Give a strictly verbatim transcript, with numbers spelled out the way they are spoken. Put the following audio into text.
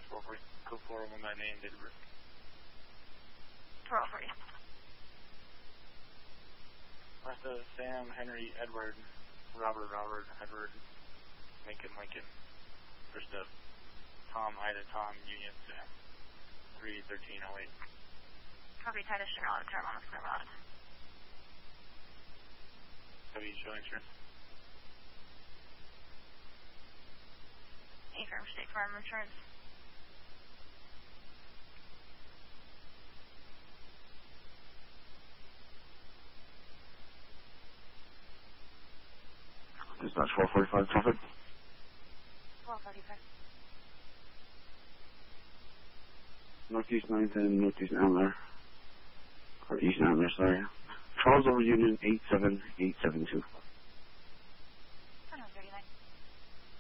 four forty, code four one nine name, date of birth. twelve forty. Last of Sam, Henry, Edward, Robert, Robert, Edward, Lincoln, Lincoln. First up, Tom, Ida, Tom, Union, Sam. three thirteen oh eight. Copy, Titus, Charlotte, Carolina, Claremont. W, show insurance. A-firm, State Farm Insurance. Dispatch four forty-five traffic. twelve forty-five. Northeast ninth and Northeast Antler. Or East Antler, sorry. Charles over Union eight seven eight seven two.